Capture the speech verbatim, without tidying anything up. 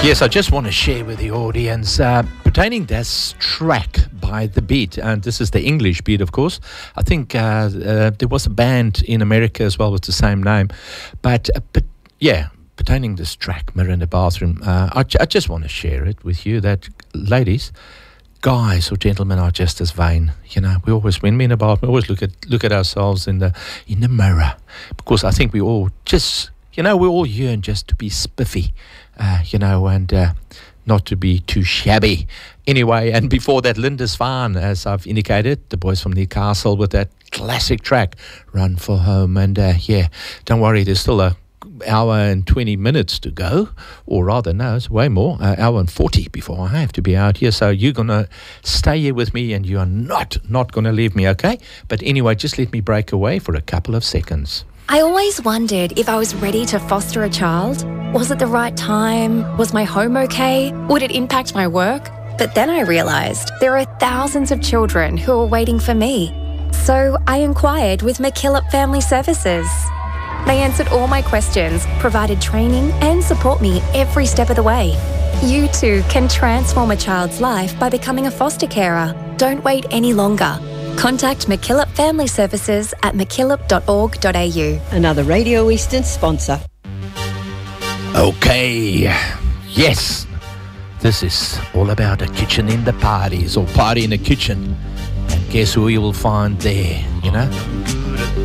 Yes, I just want to share with the audience uh, pertaining this track by The Beat, and this is the English Beat, of course. I think uh, uh, there was a band in America as well with the same name, but, uh, but yeah, pertaining this track, Mirror in the Bathroom, uh, I, I just want to share it with you that, ladies, guys or gentlemen are just as vain. You know, we always, when we're in a bathroom, we always look at look at ourselves in the in the mirror, because I think we all just, you know, we all yearn just to be spiffy, uh, you know, and uh, not to be too shabby. Anyway, and before that, Lindisfarne, as I've indicated, the boys from Newcastle with that classic track, Run for Home. And uh, yeah, don't worry, there's still a hour and twenty minutes to go, or rather no, it's way more, uh, hour and forty before I have to be out here. So you're gonna stay here with me, and you are not not gonna leave me, okay? But anyway, just let me break away for a couple of seconds. I always wondered if I was ready to foster a child. Was it the right time? Was my home okay? Would it impact my work? But then I realised there are thousands of children who are waiting for me. So I inquired with MacKillop Family Services. They answered all my questions, provided training and support me every step of the way. You too can transform a child's life by becoming a foster carer. Don't wait any longer. Contact MacKillop Family Services at mackillop dot org dot a u. Another Radio Eastern sponsor. Okay, yes, this is all about a kitchen in the parties, or party in a kitchen. And guess who you will find there, you know?